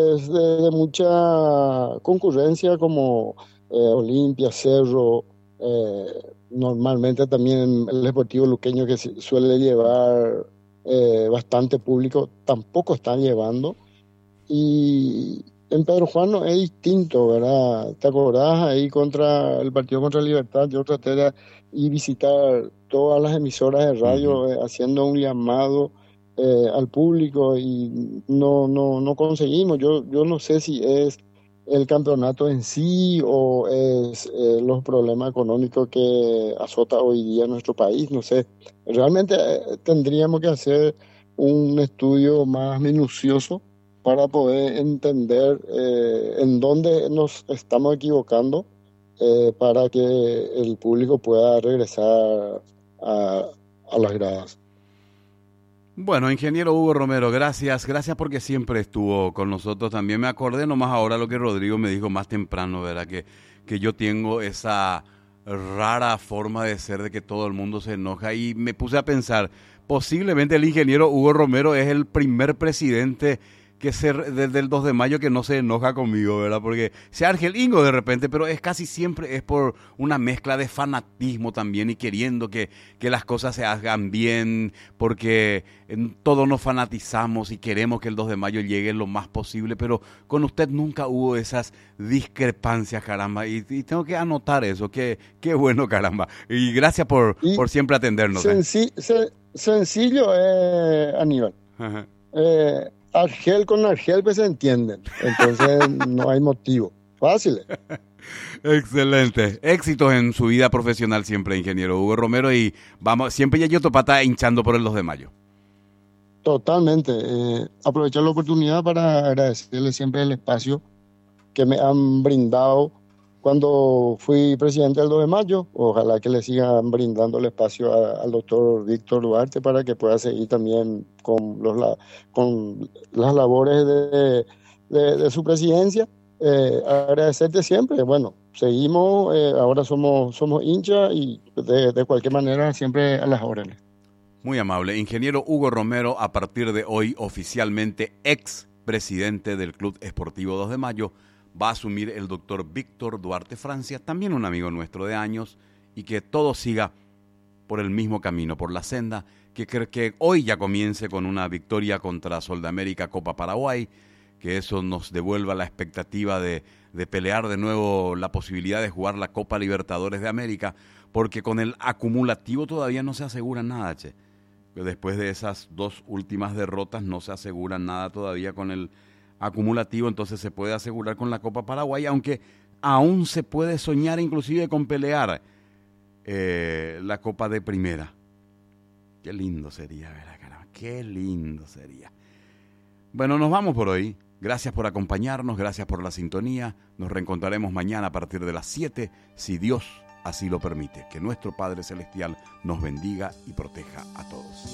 es de mucha concurrencia como Olimpia, Cerro, eh, normalmente también el Deportivo Luqueño que suele llevar bastante público, tampoco están llevando. Y en Pedro Juan no es distinto, ¿verdad? ¿Te acordás ahí contra el partido contra Libertad? Yo traté de ir visitar todas las emisoras de Ujú. radio haciendo un llamado al público y no conseguimos. Yo no sé si es el campeonato en sí o es los problemas económicos que azota hoy día nuestro país, no sé. Realmente tendríamos que hacer un estudio más minucioso para poder entender en dónde nos estamos equivocando para que el público pueda regresar a, a las gradas. Bueno, ingeniero Hugo Romero, gracias, gracias porque siempre estuvo con nosotros también. Me acordé nomás ahora lo que Rodrigo me dijo más temprano, ¿verdad? Que yo tengo esa rara forma de ser de que todo el mundo se enoja y me puse a pensar, posiblemente el ingeniero Hugo Romero es el primer presidente que desde el 2 de mayo que no se enoja conmigo, ¿verdad? Porque sea argelingo de repente, pero es casi siempre es por una mezcla de fanatismo también y queriendo que las cosas se hagan bien, porque en todos nos fanatizamos y queremos que el 2 de mayo llegue lo más posible, pero con usted nunca hubo esas discrepancias, caramba, y tengo que anotar eso, qué bueno, caramba. Y gracias Y por siempre atendernos, ¿eh? sencillo, Aníbal. Argel con Argel pues se entienden, entonces no hay motivo. Fácil. Excelente. Éxitos en su vida profesional siempre, ingeniero Hugo Romero. Y vamos, siempre ya yo topata hinchando por el 2 de mayo. Totalmente. Aprovechar la oportunidad para agradecerle siempre el espacio que me han brindado cuando fui presidente del 2 de mayo. Ojalá que le sigan brindando el espacio al doctor Víctor Duarte para que pueda seguir también con las labores de su presidencia. Agradecerte siempre. Bueno, seguimos, ahora somos hinchas y de cualquier manera siempre a las órdenes. Muy amable. Ingeniero Hugo Romero, a partir de hoy oficialmente ex presidente del Club Esportivo 2 de Mayo, va a asumir el doctor Víctor Duarte Francia, también un amigo nuestro de años, y que todo siga por el mismo camino, por la senda, que hoy ya comience con una victoria contra Sol de América Copa Paraguay, que eso nos devuelva la expectativa de pelear de nuevo la posibilidad de jugar la Copa Libertadores de América, porque con el acumulativo todavía no se asegura nada, che. Después de esas dos últimas derrotas no se asegura nada todavía con el acumulativo, entonces se puede asegurar con la Copa Paraguay, aunque aún se puede soñar inclusive con pelear la Copa de Primera. Qué lindo sería, ¿verdad, caramba? Qué lindo sería. Bueno, nos vamos por hoy. Gracias por acompañarnos, gracias por la sintonía. Nos reencontraremos mañana a partir de las 7, si Dios así lo permite. Que nuestro Padre Celestial nos bendiga y proteja a todos.